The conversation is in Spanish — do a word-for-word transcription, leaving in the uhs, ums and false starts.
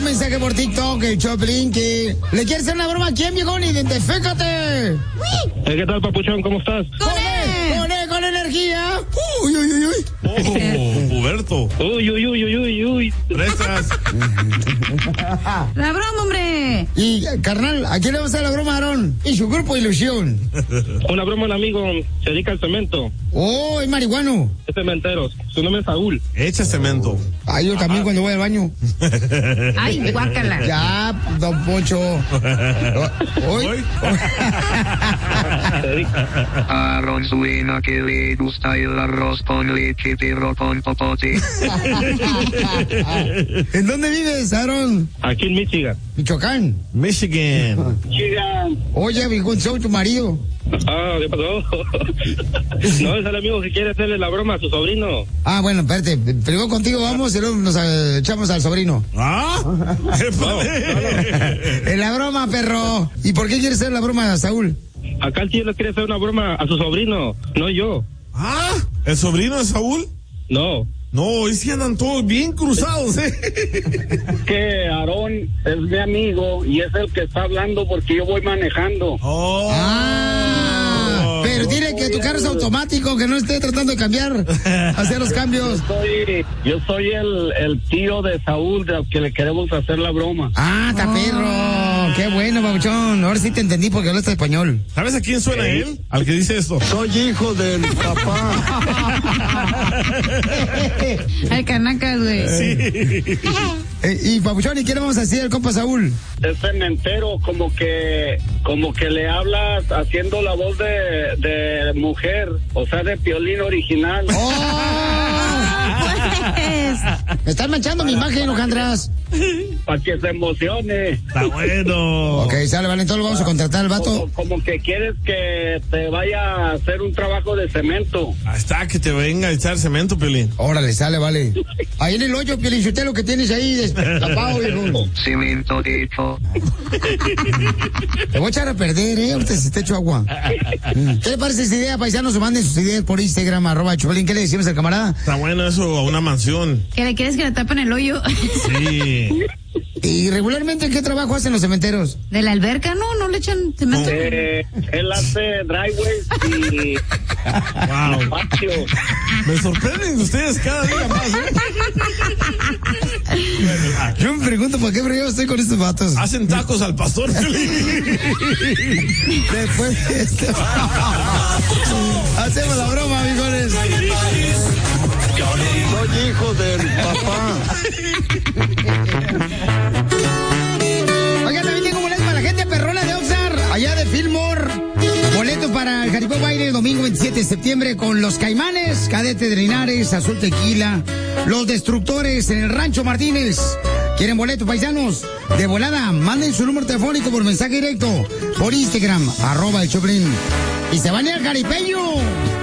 mensaje por TikTok, el Choplin, que le quiere hacer una broma a quién, viejón, identifícate. ¿Qué tal, papuchón? ¿Cómo estás? ¡Con él! ¡Con él, con energía! ¡Uy, uy, uy, uy! Oh, Huberto. Uy, uy, uy, uy, uy, uy. Prestas. La broma, hombre. Y, carnal, ¿a quién le va a hacer la broma, Aarón? Y su grupo Ilusión. Una broma, un amigo se dedica al cemento. Oh, es marihuano. Es cementero. Su nombre es Saúl. Echa cemento. Ay, yo también cuando voy al baño. Ay, guácala. Ya, don Poncho. Hoy. ¿Hoy? Aaron suena que le gusta el arroz con leche pero con popote. ¿En dónde vives, Aarón? Aquí en Michigan. Michoacán. Michigan. Michigan. Oye, viejón, soy tu marido. Ah, ¿qué pasó? No, es el amigo que quiere hacerle la broma a su sobrino. Ah, bueno, espérate. Primero contigo vamos y luego nos eh, echamos al sobrino. ¿Ah? En la broma, perro. ¿Y por qué quieres hacer la broma a Saúl? Acá el tío le quiere hacer una broma a su sobrino, no yo. ¿Ah? ¿El sobrino de Saúl? No. No, hoy sí andan todos bien cruzados, ¿eh? Que Aarón es mi amigo y es el que está hablando porque yo voy manejando. Oh. Ah, pero dile que tu carro es automático, que no esté tratando de cambiar, hacer los cambios. Yo soy, yo soy el, el tío de Saúl, de al que le queremos hacer la broma. Ah, está perro. Qué bueno, babuchón. Ahora sí te entendí porque hablas español. ¿Sabes a quién suena ¿Eh? él? Al que dice esto. Soy hijo del papá. Ay, canacas, güey. Sí. Eh, y babuchón, ¿y qué le vamos a decir al compa Saúl? Es cementero, como que, como que le hablas haciendo la voz de, de mujer, o sea, de Piolín original. ¡Oh! Pues. Me están manchando mi imagen, Ojandras. Para que se emocione. Está bueno. Ok, sale, vale, entonces lo vamos a contratar al vato. Como, como que quieres que te vaya a hacer un trabajo de cemento. Ahí está, que te venga a echar cemento, Piolín. Órale, sale, vale. Ahí en el hoyo, Pielinchotelo, que tienes ahí destapado, viejo. Cemento de hecho. Te voy a echar a perder, ¿eh? Ahorita se te echo agua. ¿Qué le parece esa idea, paisanos? Manden sus ideas por Instagram, arroba Choplin. ¿Qué le decimos al camarada? Está bueno eso, a una mansión. ¿Que le quieres que le tapen el hoyo? Sí. ¿Y regularmente qué trabajo hacen los cementeros? ¿De la alberca? No, no le echan cemento. Eh, él hace driveways y Wow. patio. Me sorprenden ustedes cada día más, ¿eh? Yo me pregunto por qué pero yo estoy con estos vatos. Hacen tacos al pastor, Piolín. Después de esto. Hacemos la broma, amigones. Soy hijo del papá. Oigan, también tengo boletos para la gente perrona de Oxnard, allá de Fillmore. Boletos para el Jaripeo Baile el domingo veintisiete de septiembre con Los Caimanes, Cadete de Linares, Azul Tequila, Los Destructores en el Rancho Martínez. ¿Quieren boletos, paisanos? De volada, manden su número telefónico por mensaje directo, por Instagram, arroba el Choplin. Y se van a ir al Jaripeño.